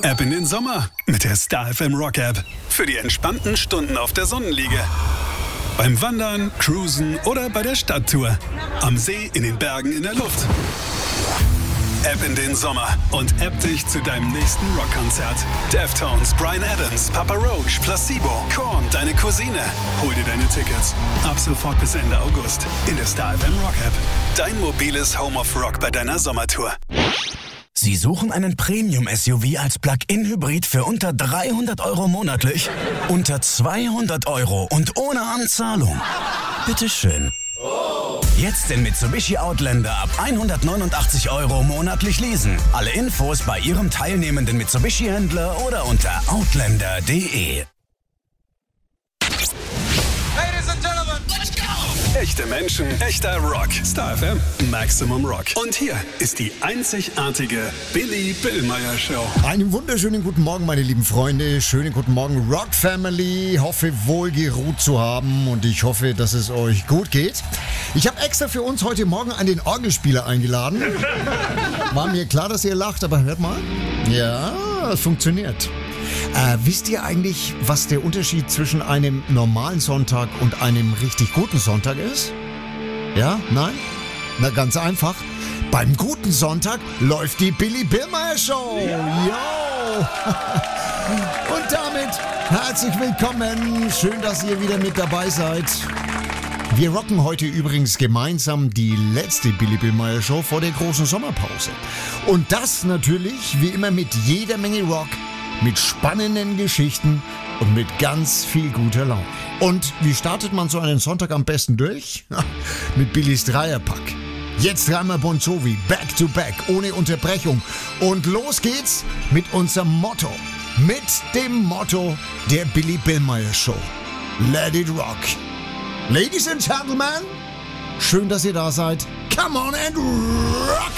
Ab in den Sommer mit der Star FM Rock App. Für die entspannten Stunden auf der Sonnenliege. Beim Wandern, Cruisen oder bei der Stadttour. Am See, in den Bergen, in der Luft. Ab in den Sommer und app dich zu deinem nächsten Rockkonzert. Deftones, Bryan Adams, Papa Roach, Placebo, Korn, deine Cousine. Hol dir deine Tickets. Ab sofort bis Ende August in der Star FM Rock App. Dein mobiles Home of Rock bei deiner Sommertour. Sie suchen einen Premium-SUV als Plug-in-Hybrid für unter 300 € monatlich? Unter 200 € und ohne Anzahlung? Bitteschön. Jetzt den Mitsubishi Outlander ab 189 € monatlich leasen. Alle Infos bei Ihrem teilnehmenden Mitsubishi-Händler oder unter outlander.de. Ladies and Gentlemen, let's go! Echte Menschen, echter Rock. Star FM, Maximum Rock. Und hier ist die einzigartige Billy Billmeyer Show. Einen wunderschönen guten Morgen, meine lieben Freunde. Schönen guten Morgen, Rock Family. Hoffe, wohl geruht zu haben und ich hoffe, dass es euch gut geht. Ich habe extra für uns heute Morgen einen Orgelspieler eingeladen. War mir klar, dass ihr lacht, aber hört mal. Ja, es funktioniert. Wisst ihr eigentlich, was der Unterschied zwischen einem normalen Sonntag und einem richtig guten Sonntag ist? Ja? Nein? Na, ganz einfach. Beim guten Sonntag läuft die Billy Billmeyer Show. Yo! Und damit herzlich willkommen. Schön, dass ihr wieder mit dabei seid. Wir rocken heute übrigens gemeinsam die letzte Billy Billmeyer Show vor der großen Sommerpause. Und das natürlich wie immer mit jeder Menge Rock, mit spannenden Geschichten und mit ganz viel guter Laune. Und wie startet man so einen Sonntag am besten durch? Mit Billys Dreierpack. Jetzt dreimal Bon Jovi, back to back, ohne Unterbrechung. Und los geht's mit unserem Motto. Mit dem Motto der Billy Billmeyer Show. Let it rock. Ladies and Gentlemen, schön, dass ihr da seid. Come on and rock!